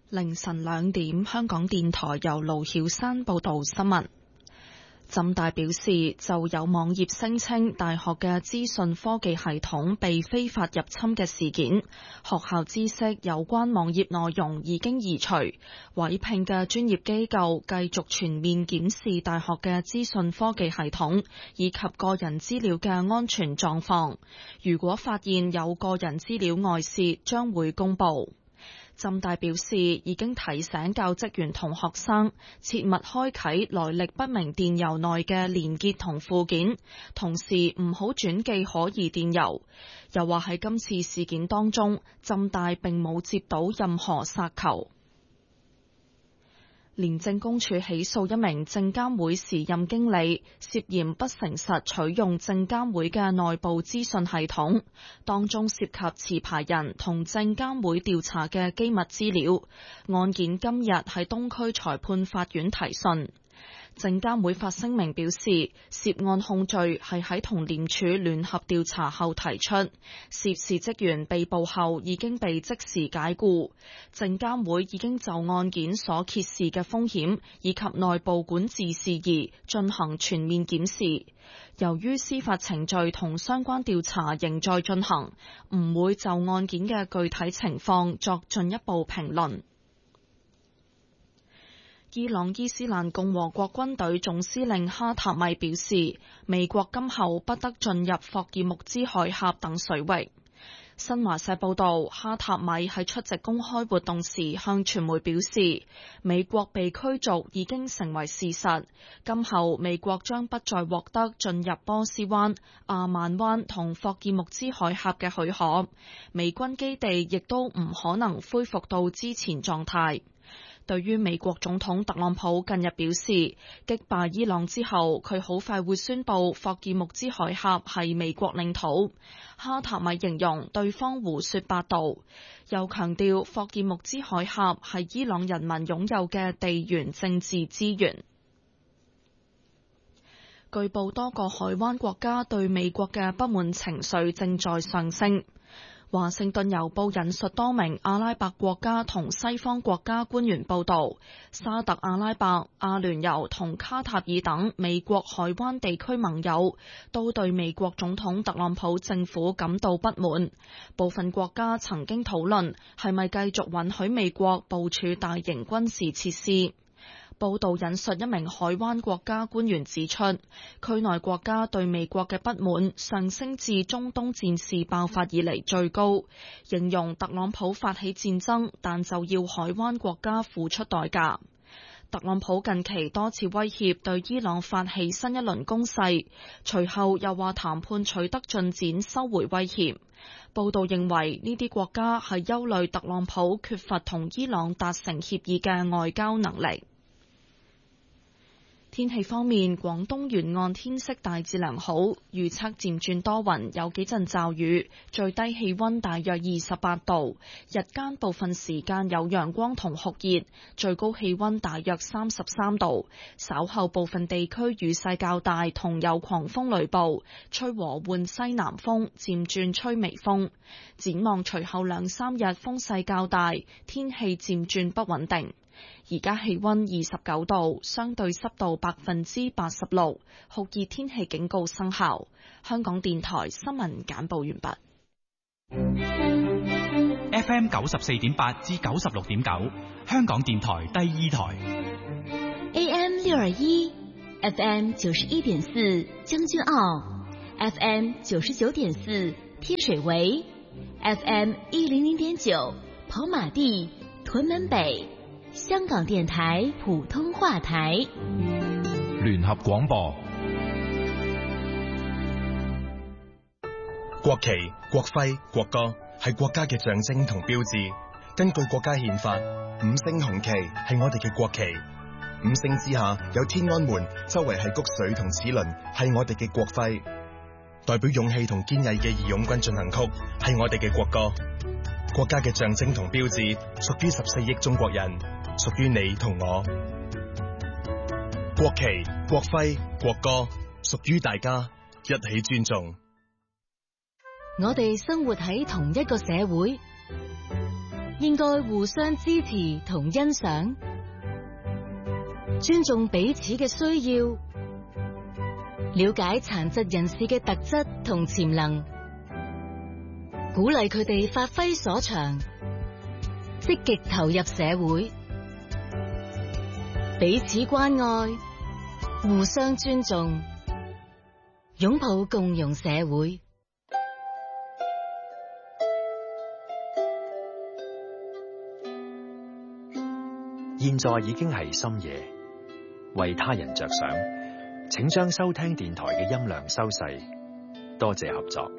凌晨2點，香港電台由盧曉山報道新聞。浸大表示，就有網頁聲稱大學嘅資訊科技系統被非法入侵嘅事件，學校知悉有關網頁內容已經移除，委聘嘅專業機構繼續全面檢視大學嘅資訊科技系統以及個人資料嘅安全狀況。如果發現有個人資料外泄，將會公佈。浸大表示，已經提醒教職員同學生切勿開啟來歷不明電郵內嘅連結同附件，同時唔好轉寄可疑電郵。又話喺今次事件當中，浸大並冇接到任何殺球。廉政公署起訴一名證監會時任經理，涉嫌不誠實取用證監會嘅內部資訊系統，當中涉及持牌人同證監會調查嘅機密資料。案件今日喺東區裁判法院提訊。證監會發聲明表示，涉案控罪係喺同廉署聯合調查後提出，涉事職員被捕後已經被即時解僱。證監會已經就案件所揭示嘅風險以及內部管治事宜進行全面檢視。由於司法程序同相關調查仍在進行，唔會就案件嘅具體情況作進一步評論。伊朗伊斯蘭共和國軍隊總司令哈塔米表示，美國今後不得進入霍爾木茲海峽等水域。新華社報道，哈塔米喺出席公開活動時向傳媒表示，美國被驅逐已經成為事實，今後美國將不再獲得進入波斯灣、阿曼灣同霍爾木茲海峽嘅許可，美軍基地亦都唔可能恢復到之前狀態。對於美國總統特朗普近日表示，擊敗伊朗之後，佢好快會宣布霍爾木茲海峽係美國領土。哈塔米形容對方胡說八道，又強調霍爾木茲海峽係伊朗人民擁有嘅地緣政治資源。據報多個海灣國家對美國嘅不滿情緒正在上升。華盛頓郵報引述多名阿拉伯國家同西方國家官員報道，沙特阿拉伯、阿聯酋同卡塔爾等美國海灣地區盟友都對美國總統特朗普政府感到不滿。部分國家曾經討論係咪繼續允許美國部署大型軍事設施。報道引述一名海灣國家官員指出，區內國家對美國嘅不滿上升至中東戰事爆發以嚟最高，形容特朗普發起戰爭，但就要海灣國家付出代價。特朗普近期多次威脅對伊朗發起新一輪攻勢，隨後又話談判取得進展，收回威脅。報道認為呢啲國家係憂慮特朗普缺乏同伊朗達成協議嘅外交能力。天氣方面，廣東沿岸天色大致良好，預測漸轉多雲，有幾陣驟雨，最低氣溫大約28度，日間部分時間有陽光同酷熱，最高氣溫大約33度。稍後部分地區雨勢較大，同有狂風雷暴，吹和緩西南風，漸轉吹微風。展望隨後2-3日風勢較大，天氣漸轉不穩定。而家氣溫29度，相對濕度86%，酷熱天氣警告生效。香港電台新聞簡報完畢。 FM 94.8至96.9，香港電台第2台。 AM 621 FM 91.4將軍澳 FM 99.4天水圍 FM 100.9跑馬地屯門北，香港電台普通話台。 聯合廣播。 國旗、國徽、國歌係國家嘅象徵同標誌。根據國家憲法，5星紅旗係我哋嘅國旗。5星之下有天安門，周圍係穀穗同齒輪，係我哋嘅國徽。代表勇氣同堅毅嘅義勇軍進行曲係我哋嘅國歌。國家嘅象徵同標誌屬於14億中國人，屬於你同我。國旗、國徽、國歌屬於大家，一起尊重。 我哋生活喺同一個社會， 應該互相支持同欣賞，尊重彼此嘅需要，了解殘疾人士嘅特質同潛能，鼓勵佢哋發揮所長，積極投入社會，彼此關愛，互相尊重，擁抱共融社會。 現在已經係深夜，為他人着想，請將收聽電台嘅音量收細，多謝合作。